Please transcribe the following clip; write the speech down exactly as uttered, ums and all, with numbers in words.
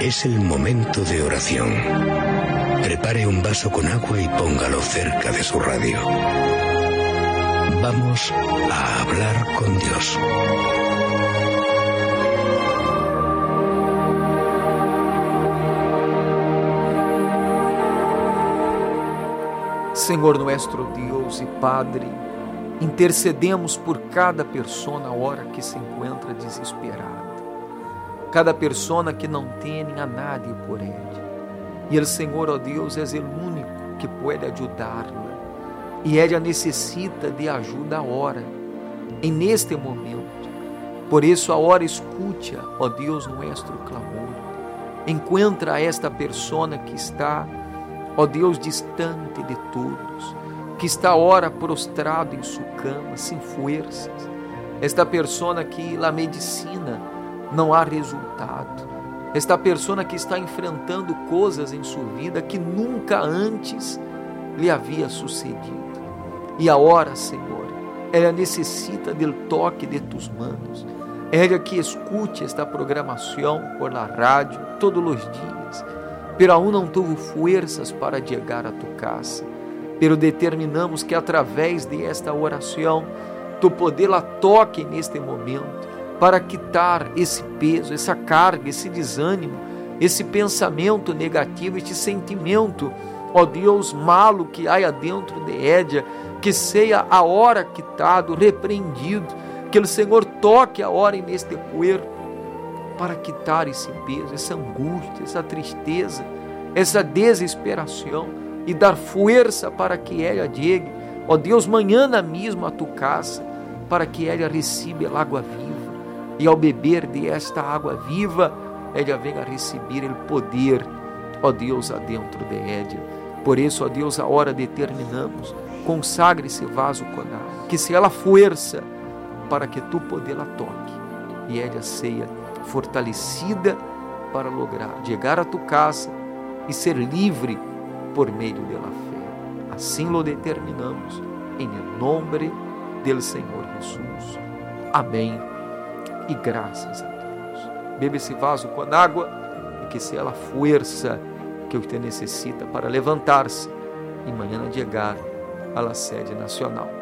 Es el momento de oración. Prepare un vaso con agua y póngalo cerca de su radio. Vamos a hablar con Dios. Senhor nuestro Deus e Padre, intercedemos por cada pessoa na hora que se encontra desesperada. Cada pessoa que não tem a nadie por ela. E o Senhor, ó Deus, é o único que pode ajudá-la. E ela necessita de ajuda agora, em neste momento. Por isso, agora escuta, ó Deus, nosso clamor. Encontra esta pessoa que está, ó Deus, distante de todos, que está ora prostrado em sua cama, sem forças. Esta pessoa que a medicina não há resultado. Esta pessoa que está enfrentando coisas em sua vida que nunca antes lhe havia sucedido. E agora, Senhor, ela necessita do toque de tus manos. Ela que escute esta programação por la rádio todos os dias, pero aún não teve forças para chegar a tu casa. Pero determinamos que através de esta oração, tu poder la toque neste momento, para quitar esse peso, essa carga, esse desânimo, esse pensamento negativo, este sentimento, ó Deus, malo que há dentro de ella, que seja a hora quitado, repreendido, que o Senhor toque a hora neste corpo, para quitar esse peso, essa angústia, essa tristeza, essa desesperação, e dar força para que ela chegue, ó Deus, manhã mesmo a tu casa, para que ela receba a água viva, e ao beber desta água viva, ela venha receber o poder, ó Deus, adentro de ela. Por isso, ó Deus, a hora determinamos, consagre esse vaso com água, que se ela força, para que tu poder la toque, e ela seja fortalecida para lograr chegar a tu casa e ser livre por meio da fé. Assim lo determinamos, em nome do Senhor Jesus. Amém. E graças a Deus. Bebe esse vaso com água e que seja a força que você necessita para levantar-se e amanhã chegar à sede nacional.